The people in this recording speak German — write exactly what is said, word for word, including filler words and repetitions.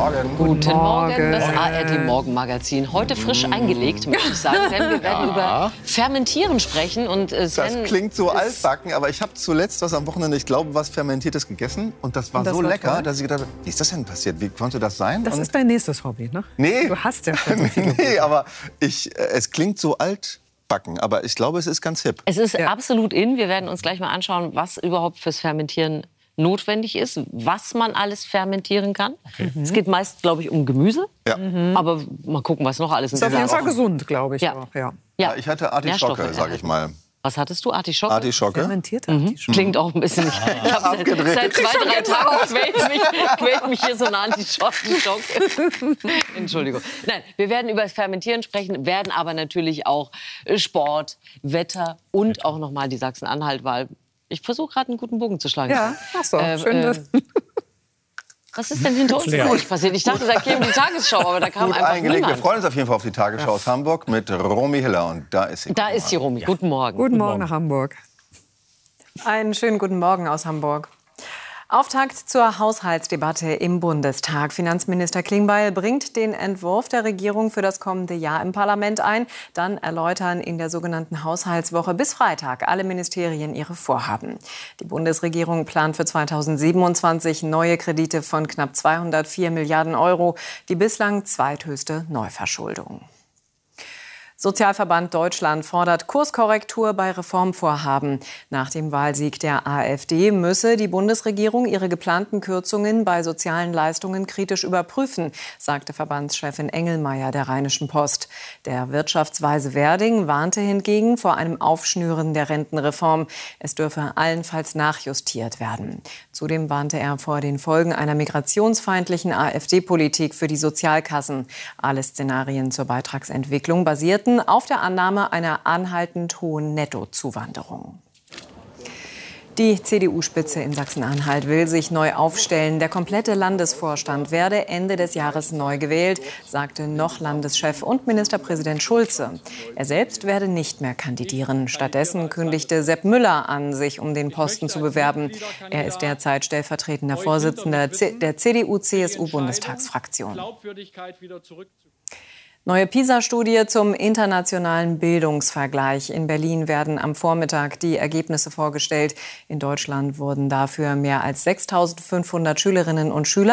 Morgen. Guten Morgen, das Morgen. A R D-Morgenmagazin. Heute frisch eingelegt, möchte ich sagen, denn wir werden über Fermentieren sprechen. Und äh, Sven Das klingt so altbacken, aber ich habe zuletzt was am Wochenende, ich glaube, was Fermentiertes gegessen. Und das war Und das so war lecker, toll? dass ich gedacht habe, wie ist das denn passiert? Wie konnte das sein? Das und ist dein nächstes Hobby, ne? Nee. Du hast ja schon so viele nee, aber ich, äh, es klingt so altbacken. Aber ich glaube, es ist ganz hip. Es ist Ja. absolut in. Wir werden uns gleich mal anschauen, was überhaupt fürs Fermentieren notwendig ist, was man alles fermentieren kann. Es geht meist, glaube ich, um Gemüse. Ja. Aber mal gucken, was noch alles in Ist auf jeden dieser Fall gesund, glaube ich. Ja. Auch, ja. Ja. Ja, ich hatte Artischocke, Nährstoffe sage ich mal. Was hattest du? Artischocke? Artischocke. Fermentierte Artischocke. Klingt auch ein bisschen. Ich hab seit, Abgedreht. seit zwei, drei Tagen quält mich, quält mich hier so eine Artischockenschocke. Entschuldigung. Nein, wir werden über das Fermentieren sprechen, werden aber natürlich auch äh, Sport, Wetter und auch noch mal die Sachsen-Anhalt-Wahl. Ich versuche gerade einen guten Bogen zu schlagen. Ja, ach so, Äh, schön. äh, dass- Was ist denn hinter uns eigentlich passiert? Ich dachte, da käme die Tagesschau, aber da kam Gut einfach eingelegt. Wir niemand. freuen uns auf jeden Fall auf die Tagesschau aus Hamburg mit Romy Hiller. Und da ist sie. Da ist die Romy. Guten Morgen. Guten Morgen nach Hamburg. Einen schönen guten Morgen aus Hamburg. Auftakt zur Haushaltsdebatte im Bundestag. Finanzminister Klingbeil bringt den Entwurf der Regierung für das kommende Jahr im Parlament ein. Dann erläutern in der sogenannten Haushaltswoche bis Freitag alle Ministerien ihre Vorhaben. Die Bundesregierung plant für zweitausendsiebenundzwanzig neue Kredite von knapp zweihundertvier Milliarden Euro, die bislang zweithöchste Neuverschuldung. Sozialverband Deutschland fordert Kurskorrektur bei Reformvorhaben. Nach dem Wahlsieg der AfD müsse die Bundesregierung ihre geplanten Kürzungen bei sozialen Leistungen kritisch überprüfen, sagte Verbandschefin Engelmeier der Rheinischen Post. Der Wirtschaftsweise Werding warnte hingegen vor einem Aufschnüren der Rentenreform. Es dürfe allenfalls nachjustiert werden. Zudem warnte er vor den Folgen einer migrationsfeindlichen AfD-Politik für die Sozialkassen. Alle Szenarien zur Beitragsentwicklung basierten auf der Annahme einer anhaltend hohen Nettozuwanderung. Die C D U-Spitze in Sachsen-Anhalt will sich neu aufstellen. Der komplette Landesvorstand werde Ende des Jahres neu gewählt, sagte noch Landeschef und Ministerpräsident Schulze. Er selbst werde nicht mehr kandidieren. Stattdessen kündigte Sepp Müller an, sich um den Posten zu bewerben. Er ist derzeit stellvertretender Vorsitzender der C D U C S U-Bundestagsfraktion. Neue PISA-Studie zum internationalen Bildungsvergleich. In Berlin werden am Vormittag die Ergebnisse vorgestellt. In Deutschland wurden dafür mehr als sechstausendfünfhundert Schülerinnen und Schüler